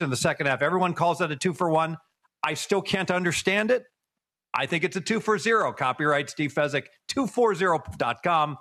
in the second half. Everyone calls that a 2-for-1. I still can't understand it. I think it's a 2-for-0. Copyright Steve Fezzik, 240.com.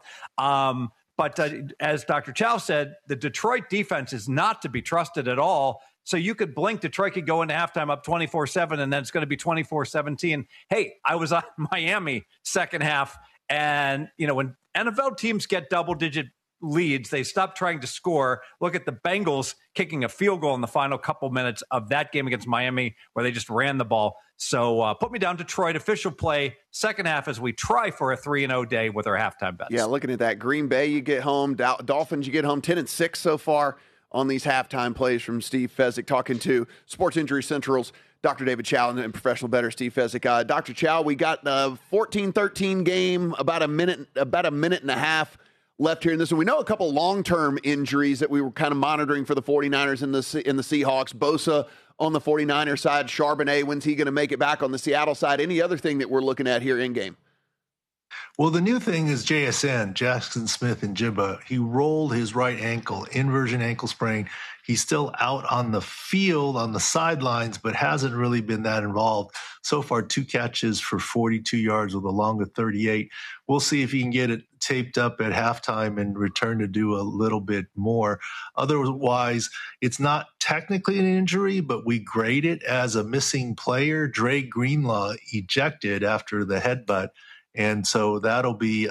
But as Dr. Chow said, the Detroit defense is not to be trusted at all. So you could blink, Detroit could go into halftime up 24-7, and then it's going to be 24-17. Hey, I was on Miami second half, and when NFL teams get double-digit leads, they stop trying to score. Look at the Bengals kicking a field goal in the final couple minutes of that game against Miami where they just ran the ball. So put me down Detroit official play second half as we try for a 3-0 day with our halftime bets. Yeah, looking at that, Green Bay, you get home. Dolphins, you get home 10-6 so far on these halftime plays from Steve Fezzik, talking to Sports Injury Central's Dr. David Chow and professional bettor Steve Fezzik. Dr. Chow, we got the 14-13 game, about a minute and a half left here in this. And we know a couple long-term injuries that we were kind of monitoring for the 49ers and the Seahawks. Bosa on the 49er side, Charbonnet, when's he going to make it back on the Seattle side? Any other thing that we're looking at here in game? Well, the new thing is JSN, Jackson Smith-Njigba. He rolled his right ankle, inversion ankle sprain. He's still out on the field, on the sidelines, but hasn't really been that involved. So far, 2 catches for 42 yards with a long of 38. We'll see if he can get it taped up at halftime and return to do a little bit more. Otherwise, it's not technically an injury, but we grade it as a missing player. Dre Greenlaw ejected after the headbutt. And so that'll be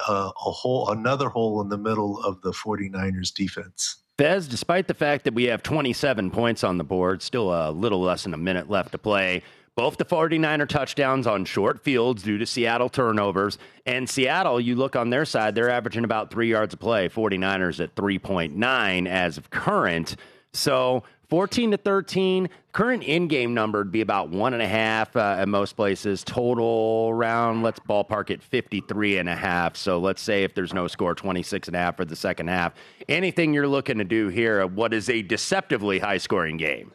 another hole in the middle of the 49ers defense. Fez, despite the fact that we have 27 points on the board, still a little less than a minute left to play, both the 49er touchdowns on short fields due to Seattle turnovers. And Seattle, you look on their side, they're averaging about 3 yards a play. 49ers at 3.9 as of current. So 14-13, current in-game number would be about 1.5 at most places. Total around, let's ballpark it, 53.5. So let's say if there's no score, 26.5 for the second half. Anything you're looking to do here, what is a deceptively high-scoring game?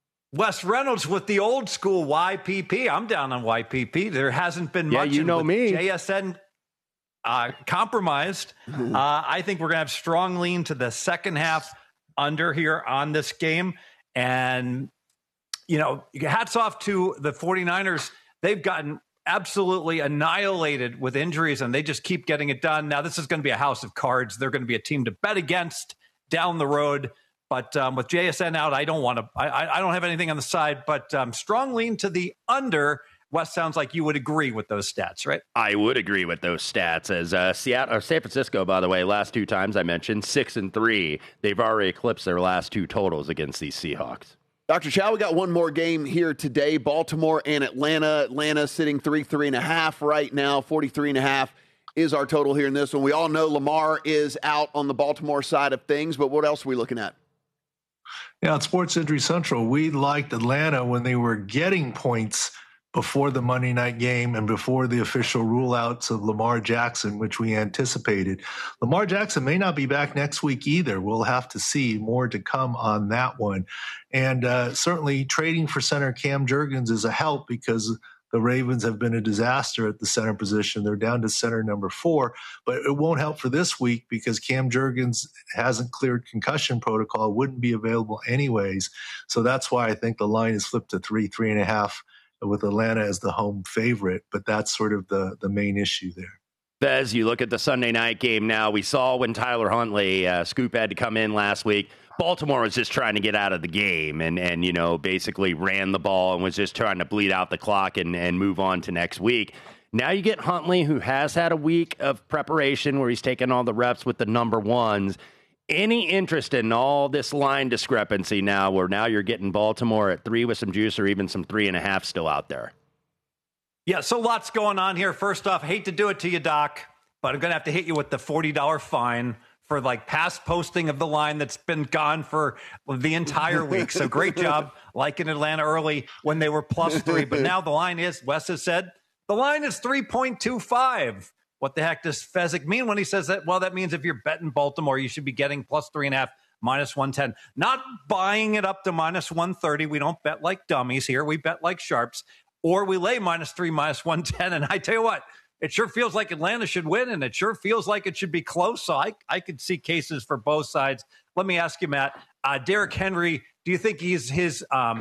Wes Reynolds with the old school YPP. I'm down on YPP. There hasn't been much. Yeah, you know me. JSN compromised. I think we're going to have strong lean to the second half under here on this game. And, hats off to the 49ers. They've gotten absolutely annihilated with injuries, and they just keep getting it done. Now, this is going to be a house of cards. They're going to be a team to bet against down the road. But with JSN out, I don't have anything on the side, but strong lean to the under. Wes, sounds like you would agree with those stats, right? I would agree with those stats. As San Francisco, by the way, last 2 times I mentioned 6-3. They've already eclipsed their last 2 totals against these Seahawks. Dr. Chow, we got one more game here today. Baltimore and Atlanta. Atlanta sitting 3.5 right now. 43.5 is our total here in this one. We all know Lamar is out on the Baltimore side of things, but what else are we looking at? Yeah, at Sports Injury Central, we liked Atlanta when they were getting points before the Monday night game and before the official rule-outs of Lamar Jackson, which we anticipated. Lamar Jackson may not be back next week either. We'll have to see. More to come on that one. And certainly trading for center Cam Jurgens is a help because the Ravens have been a disaster at the center position. They're down to center number 4, but it won't help for this week because Cam Jurgens hasn't cleared concussion protocol, wouldn't be available anyways. So that's why I think the line is flipped to 3.5 with Atlanta as the home favorite, but that's sort of the main issue there. Fez, you look at the Sunday night game now. We saw when Tyler Huntley, Scoop had to come in last week. Baltimore was just trying to get out of the game and basically ran the ball and was just trying to bleed out the clock and move on to next week. Now you get Huntley, who has had a week of preparation where he's taken all the reps with the number ones. Any interest in all this line discrepancy now where now you're getting Baltimore at 3 with some juice or even some 3.5 still out there? Yeah, so lots going on here. First off, hate to do it to you, Doc, but I'm going to have to hit you with the $40 fine for past posting of the line that's been gone for the entire week. So great job, like in Atlanta early when they were +3. But now the line is, Wes has said, the line is 3.25. What the heck does Fezzik mean when he says that? Well, that means if you're betting Baltimore, you should be getting +3.5, -110. Not buying it up to -130. We don't bet like dummies here. We bet like sharps. Or we lay -3, -110. And I tell you what, it sure feels like Atlanta should win, and it sure feels like it should be close. So I could see cases for both sides. Let me ask you, Matt, Derrick Henry, do you think his